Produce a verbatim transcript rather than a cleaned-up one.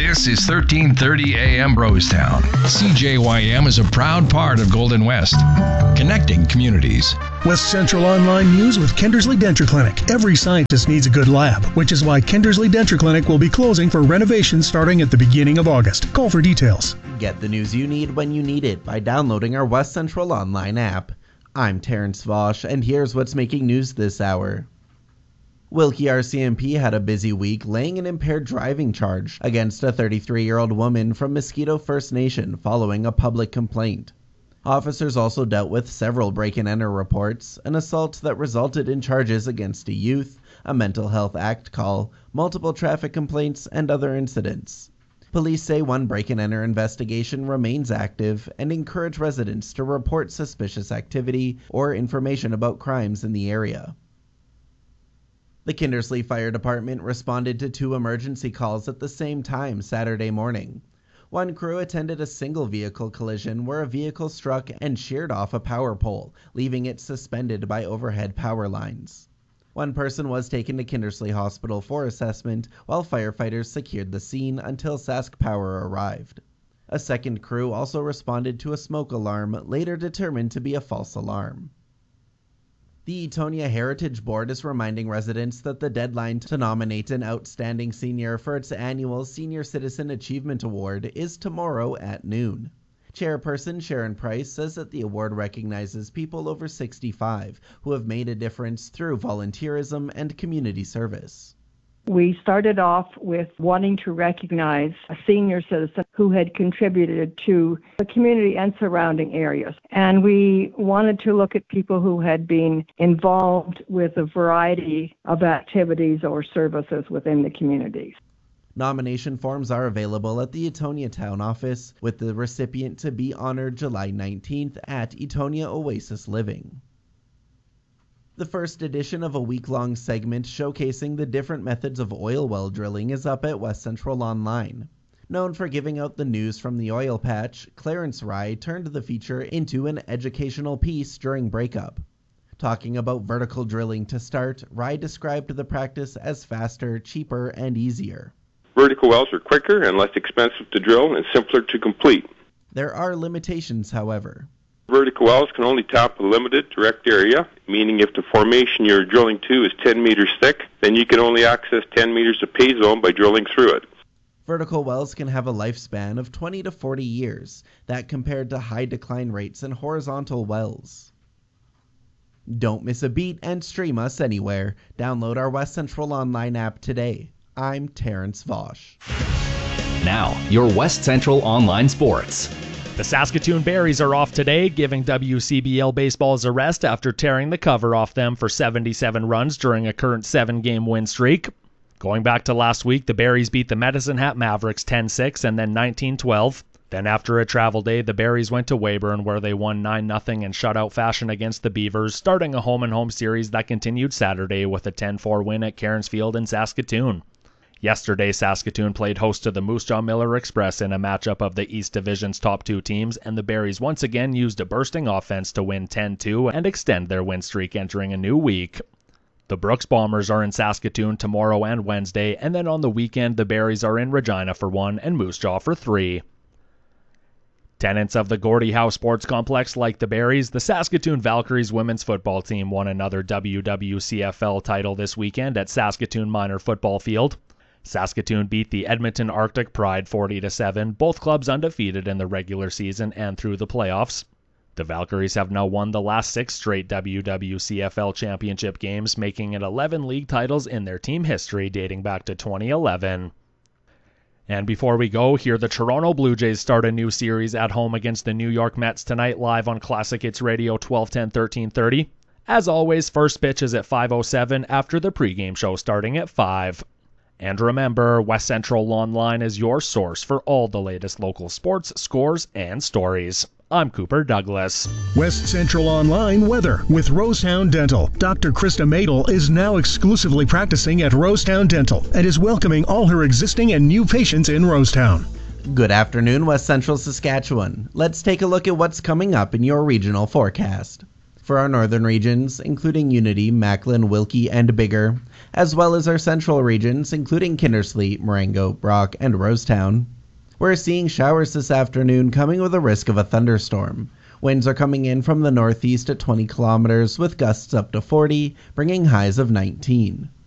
This is thirteen thirty A M Brosetown. C J Y M is a proud part of Golden West, connecting communities. West Central Online News with Kindersley Denture Clinic. Every scientist needs a good lab, which is why Kindersley Denture Clinic will be closing for renovation starting at the beginning of August. Call for details. Get the news you need when you need it by downloading our West Central Online app. I'm Terrence Vosch, and here's what's making news this hour. Wilkie R C M P had a busy week laying an impaired driving charge against a thirty-three-year-old woman from Mosquito First Nation following a public complaint. Officers also dealt with several break-and-enter reports, an assault that resulted in charges against a youth, a mental health act call, multiple traffic complaints, and other incidents. Police say one break-and-enter investigation remains active and encourage residents to report suspicious activity or information about crimes in the area. The Kindersley Fire Department responded to two emergency calls at the same time Saturday morning. One crew attended a single vehicle collision where a vehicle struck and sheared off a power pole, leaving it suspended by overhead power lines. One person was taken to Kindersley Hospital for assessment, while firefighters secured the scene until Sask Power arrived. A second crew also responded to a smoke alarm, later determined to be a false alarm. The Etonia Heritage Board is reminding residents that the deadline to nominate an outstanding senior for its annual Senior Citizen Achievement Award is tomorrow at noon. Chairperson Sharon Price says that the award recognizes people over sixty-five who have made a difference through volunteerism and community service. We started off with wanting to recognize a senior citizen who had contributed to the community and surrounding areas. And we wanted to look at people who had been involved with a variety of activities or services within the communities. Nomination forms are available at the Etonia Town Office, with the recipient to be honored July nineteenth at Etonia Oasis Living. The first edition of a week-long segment showcasing the different methods of oil well drilling is up at West Central Online. Known for giving out the news from the oil patch, Clarence Rye turned the feature into an educational piece during breakup. Talking about vertical drilling to start, Rye described the practice as faster, cheaper, and easier. Vertical wells are quicker and less expensive to drill and simpler to complete. There are limitations, however. Vertical wells can only tap a limited direct area, meaning if the formation you're drilling to is ten meters thick, then you can only access ten meters of pay zone by drilling through it. Vertical wells can have a lifespan of twenty to forty years, that compared to high decline rates in horizontal wells. Don't miss a beat and stream us anywhere. Download our West Central Online app today. I'm Terrence Vosch. Now, your West Central Online Sports. The Saskatoon Berries are off today, giving W C B L Baseballs a rest after tearing the cover off them for seventy-seven runs during a current seven-game win streak. Going back to last week, the Berries beat the Medicine Hat Mavericks ten six and then nineteen twelve. Then after a travel day, the Berries went to Weyburn where they won nine nothing in shutout fashion against the Beavers, starting a home-and-home series that continued Saturday with a ten four win at Cairns Field in Saskatoon. Yesterday, Saskatoon played host to the Moose Jaw Miller Express in a matchup of the East Division's top two teams, and the Berries once again used a bursting offense to win ten two and extend their win streak entering a new week. The Brooks Bombers are in Saskatoon tomorrow and Wednesday, and then on the weekend the Berries are in Regina for one and Moose Jaw for three. Tenants of the Gordie Howe Sports Complex like the Berries, the Saskatoon Valkyries women's football team won another W W C F L title this weekend at Saskatoon Minor Football Field. Saskatoon beat the Edmonton Arctic Pride forty to seven, both clubs undefeated in the regular season and through the playoffs. The Valkyries have now won the last six straight W W C F L championship games, making it eleven league titles in their team history dating back to twenty eleven. And before we go, hear the Toronto Blue Jays start a new series at home against the New York Mets tonight live on Classic Hits Radio twelve ten, thirteen thirty. As always, first pitch is at five oh seven after the pregame show starting at five. And remember, West Central Online is your source for all the latest local sports, scores, and stories. I'm Cooper Douglas. West Central Online weather with Rosetown Dental. Doctor Krista Madel is now exclusively practicing at Rosetown Dental and is welcoming all her existing and new patients in Rosetown. Good afternoon, West Central Saskatchewan. Let's take a look at what's coming up in your regional forecast. For our northern regions, including Unity, Macklin, Wilkie, and Biggar, as well as our central regions, including Kindersley, Marengo, Brock, and Rosetown. We're seeing showers this afternoon coming with a risk of a thunderstorm. Winds are coming in from the northeast at twenty kilometers with gusts up to forty, bringing highs of nineteen.